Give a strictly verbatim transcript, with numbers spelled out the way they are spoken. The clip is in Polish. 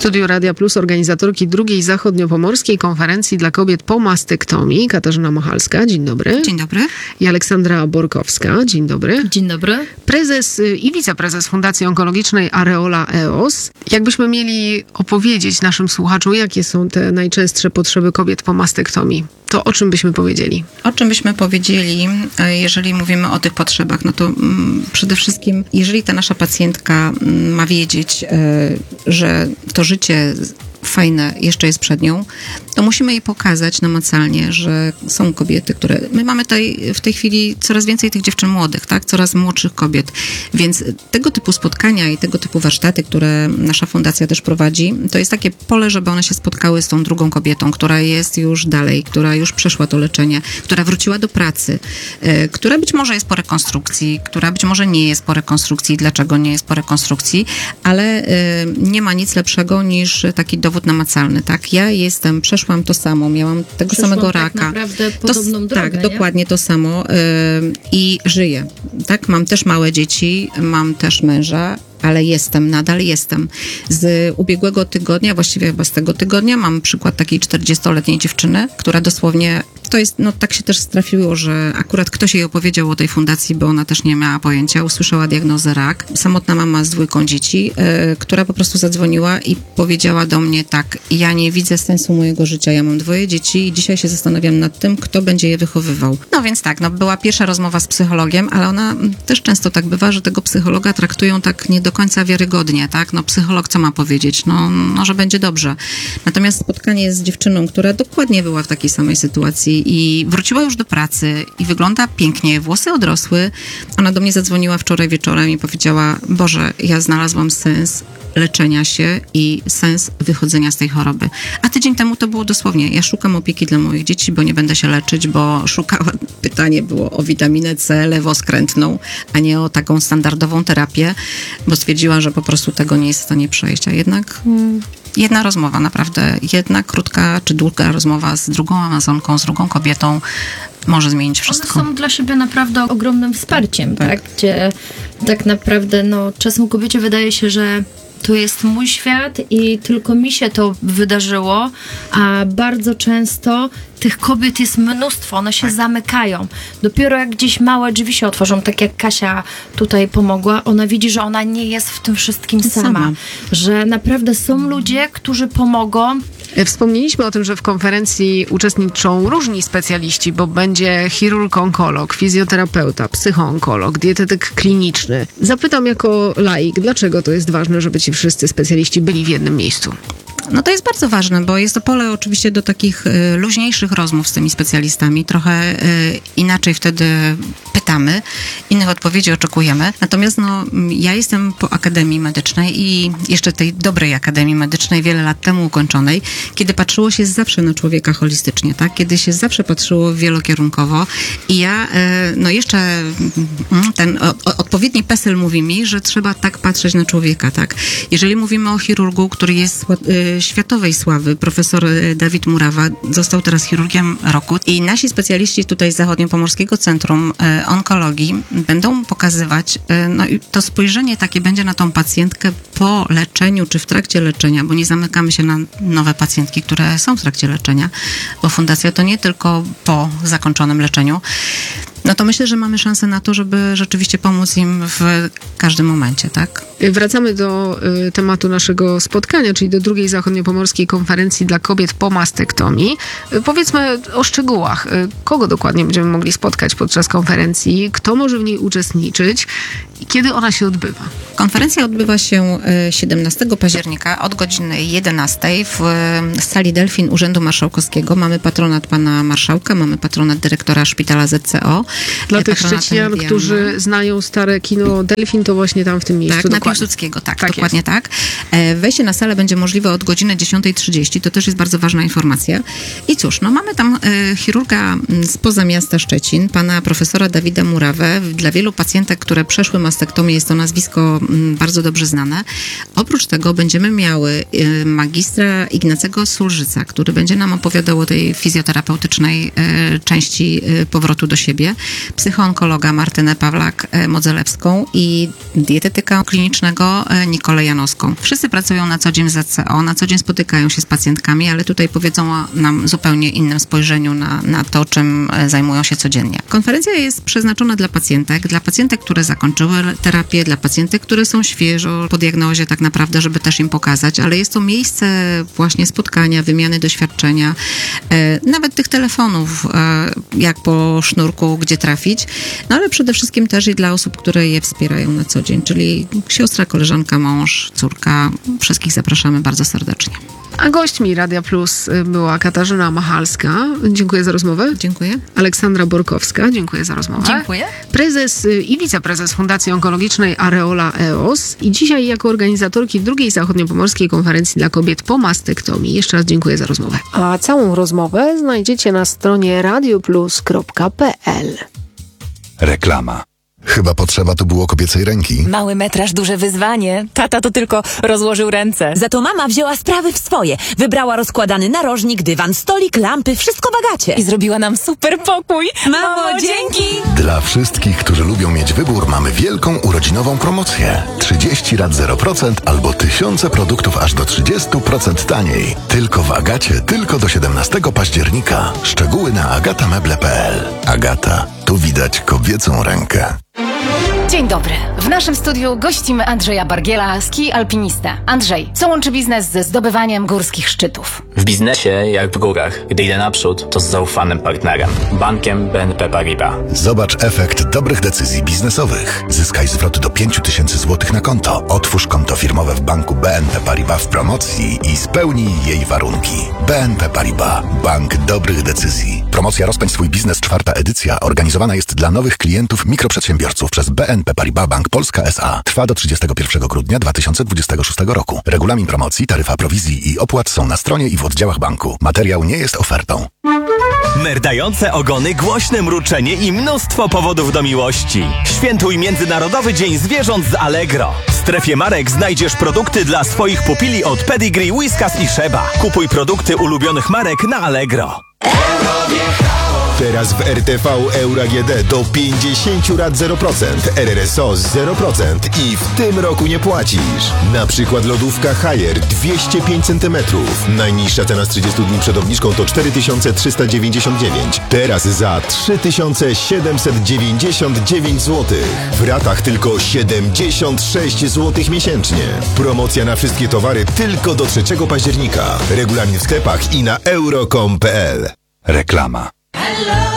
studiu Radia Plus organizatorki drugiej zachodniopomorskiej konferencji dla kobiet po mastektomii Katarzyna Mochalska. Dzień dobry. Dzień dobry. I Aleksandra Borkowska. Dzień dobry. Dzień dobry. Prezes i wiceprezes Fundacji Onkologicznej Areola E O S. Jakbyśmy mieli opowiedzieć naszym słuchaczom, jakie są te najczęstsze potrzeby kobiet po mastektomii, to o czym byśmy powiedzieli? O czym byśmy powiedzieli, jeżeli mówimy o tych potrzebach? No to mm, przede wszystkim, jeżeli ta nasza pacjentka mm, ma wiedzieć, y, że to życie fajne jeszcze jest przed nią, to musimy jej pokazać namacalnie, że są kobiety, które... My mamy tutaj w tej chwili coraz więcej tych dziewczyn młodych, tak? Coraz młodszych kobiet. Więc tego typu spotkania i tego typu warsztaty, które nasza fundacja też prowadzi, to jest takie pole, żeby one się spotkały z tą drugą kobietą, która jest już dalej, która już przeszła to leczenie, która wróciła do pracy, yy, która być może jest po rekonstrukcji, która być może nie jest po rekonstrukcji. Dlaczego nie jest po rekonstrukcji? Ale yy, nie ma nic lepszego niż taki dowód namacalny, tak? Ja jestem, przeszłam to samo, miałam tego Przeszłam samego tak raka. naprawdę podobną to, drogę, Tak, nie? dokładnie to samo yy, i żyję, tak? Mam też małe dzieci, mam też męża, ale jestem, nadal jestem. Z ubiegłego tygodnia, właściwie chyba z tego tygodnia, mam przykład takiej czterdziestoletniej dziewczyny, która dosłownie, to jest, no tak się też trafiło, że akurat ktoś jej opowiedział o tej fundacji, bo ona też nie miała pojęcia, usłyszała diagnozę rak. Samotna mama z dwójką dzieci, yy, która po prostu zadzwoniła i powiedziała do mnie tak, ja nie widzę sensu mojego życia, ja mam dwoje dzieci i dzisiaj się zastanawiam nad tym, kto będzie je wychowywał. No więc tak, no była pierwsza rozmowa z psychologiem, ale ona też często tak bywa, że tego psychologa traktują tak nie do końca wiarygodnie, tak? No psycholog co ma powiedzieć? No, no, że będzie dobrze. Natomiast spotkanie z dziewczyną, która dokładnie była w takiej samej sytuacji i wróciła już do pracy i wygląda pięknie, włosy odrosły. Ona do mnie zadzwoniła wczoraj wieczorem i powiedziała, Boże, ja znalazłam sens leczenia się i sens wychodzenia z tej choroby. A tydzień temu to było dosłownie, ja szukam opieki dla moich dzieci, bo nie będę się leczyć, bo szukała, pytanie było o witaminę C lewoskrętną, a nie o taką standardową terapię, bo stwierdziła, że po prostu tego nie jest w stanie przejść. A jednak hmm, jedna rozmowa, naprawdę jedna krótka czy długa rozmowa z drugą Amazonką, z drugą kobietą może zmienić wszystko. One są dla siebie naprawdę ogromnym wsparciem, tak? tak? Gdzie tak naprawdę, no, czasem kobiecie wydaje się, że to jest mój świat i tylko mi się to wydarzyło, a bardzo często tych kobiet jest mnóstwo, one się zamykają. Dopiero jak gdzieś małe drzwi się otworzą, tak jak Kasia tutaj pomogła, ona widzi, że ona nie jest w tym wszystkim sama. sama. Że naprawdę są ludzie, którzy pomogą. Wspomnieliśmy o tym, że w konferencji uczestniczą różni specjaliści, bo będzie chirurg, onkolog, fizjoterapeuta, psychoonkolog, dietetyk kliniczny. Zapytam jako laik, dlaczego to jest ważne, żeby ci wszyscy specjaliści byli w jednym miejscu? No to jest bardzo ważne, bo jest to pole oczywiście do takich y, luźniejszych rozmów z tymi specjalistami. Trochę y, inaczej wtedy pytamy, innych odpowiedzi oczekujemy. Natomiast no, ja jestem po Akademii Medycznej i jeszcze tej dobrej Akademii Medycznej wiele lat temu ukończonej, kiedy patrzyło się zawsze na człowieka holistycznie, tak? Kiedy się zawsze patrzyło wielokierunkowo i ja, y, no jeszcze y, ten o, o, odpowiedni PESEL mówi mi, że trzeba tak patrzeć na człowieka, tak? Jeżeli mówimy o chirurgu, który jest y, światowej sławy, profesor Dawid Murawa został teraz chirurgiem roku i nasi specjaliści tutaj z Zachodniopomorskiego Centrum e, Onkologii będą pokazywać, e, no i to spojrzenie takie będzie na tą pacjentkę po leczeniu, czy w trakcie leczenia, bo nie zamykamy się na nowe pacjentki, które są w trakcie leczenia, bo fundacja to nie tylko po zakończonym leczeniu. No to myślę, że mamy szansę na to, żeby rzeczywiście pomóc im w każdym momencie, tak? Wracamy do y, tematu naszego spotkania, czyli do drugiej zachodniopomorskiej konferencji dla kobiet po mastektomii. Y, powiedzmy o szczegółach. Y, kogo dokładnie będziemy mogli spotkać podczas konferencji? Kto może w niej uczestniczyć? I kiedy ona się odbywa? Konferencja odbywa się siedemnastego października od godziny jedenastej w sali Delfin Urzędu Marszałkowskiego. Mamy patronat pana marszałka, mamy patronat dyrektora szpitala Z C O. Dla tych szczecian, którzy znają stare kino Delfin, to właśnie tam w tym miejscu. Tak, dokładnie. na Piłsudskiego, tak, tak dokładnie jest. tak. Wejście na salę będzie możliwe od godziny dziesiątej trzydzieści, to też jest bardzo ważna informacja. I cóż, no mamy tam e, chirurga spoza miasta Szczecin, pana profesora Dawida Murawę. Dla wielu pacjentek, które przeszły mastektomię, jest to nazwisko m, bardzo dobrze znane. Oprócz tego będziemy miały e, magistra Ignacego Sulżyca, który będzie nam opowiadał o tej fizjoterapeutycznej e, części e, powrotu do siebie, psychoonkologa Martynę Pawlak-Modzelewską i dietetyka kliniczną Onkologicznego Nikolę Janowską. Wszyscy pracują na co dzień w Z C O, na co dzień spotykają się z pacjentkami, ale tutaj powiedzą nam zupełnie innym spojrzeniu na, na to, czym zajmują się codziennie. Konferencja jest przeznaczona dla pacjentek, dla pacjentek, które zakończyły terapię, dla pacjentek, które są świeżo po diagnozie tak naprawdę, żeby też im pokazać, ale jest to miejsce właśnie spotkania, wymiany doświadczenia, e, nawet tych telefonów, e, jak po sznurku, gdzie trafić, no ale przede wszystkim też i dla osób, które je wspierają na co dzień, czyli siostra, koleżanka, mąż, córka. Wszystkich zapraszamy bardzo serdecznie. A gośćmi Radia Plus była Katarzyna Machalska. Dziękuję za rozmowę. Dziękuję. Aleksandra Borkowska. Dziękuję za rozmowę. Dziękuję. Prezes i wiceprezes Fundacji Onkologicznej Areola E O S. I dzisiaj jako organizatorki drugiej zachodniopomorskiej konferencji dla kobiet po mastektomii. Jeszcze raz dziękuję za rozmowę. A całą rozmowę znajdziecie na stronie radioplus kropka p l. Reklama. Chyba potrzeba tu było kobiecej ręki. Mały metraż, duże wyzwanie. Tata to tylko rozłożył ręce. Za to mama wzięła sprawy w swoje. Wybrała rozkładany narożnik, dywan, stolik, lampy, wszystko w Agacie. I zrobiła nam super pokój. Mamo, dzięki! Dla wszystkich, którzy lubią mieć wybór, mamy wielką urodzinową promocję. trzydzieści rat zero procent albo tysiące produktów aż do trzydzieści procent taniej. Tylko w Agacie, tylko do siedemnastego października. Szczegóły na agatameble kropka p l. Agata, tu widać kobiecą rękę. Dzień dobry. W naszym studiu gościmy Andrzeja Bargiela, ski alpinistę. Andrzej, co łączy biznes ze zdobywaniem górskich szczytów? W biznesie, jak w górach, gdy idę naprzód, to z zaufanym partnerem. Bankiem B N P Paribas. Zobacz efekt dobrych decyzji biznesowych. Zyskaj zwrot do pięć tysięcy złotych na konto. Otwórz konto firmowe w banku B N P Paribas w promocji i spełnij jej warunki. B N P Paribas. Bank dobrych decyzji. Promocja Rozpędź swój biznes, czwarta edycja, organizowana jest dla nowych klientów mikroprzedsiębiorców przez B N P Paribas Bank Polska S A. Trwa do trzydziestego pierwszego grudnia dwa tysiące dwudziestego szóstego roku. Regulamin promocji, taryfa prowizji i opłat są na stronie i w oddziałach banku. Materiał nie jest ofertą. Merdające ogony, głośne mruczenie i mnóstwo powodów do miłości. Świętuj Międzynarodowy Dzień Zwierząt z Allegro. W strefie marek znajdziesz produkty dla swoich pupili od Pedigree, Whiskas i Sheba. Kupuj produkty ulubionych marek na Allegro. Teraz w R T V Euro A G D do pięćdziesiąt rat zero procent, R R S O zero procent i w tym roku nie płacisz. Na przykład lodówka Haier dwieście pięć centymetrów. Najniższa cena z trzydziestu dni przed obniżką to cztery tysiące trzysta dziewięćdziesiąt dziewięć. Teraz za trzy tysiące siedemset dziewięćdziesiąt dziewięć złotych. W ratach tylko siedemdziesiąt sześć złotych miesięcznie. Promocja na wszystkie towary tylko do trzeciego października. Regulamin w sklepach i na euro kropka com kropka p l. Reklama.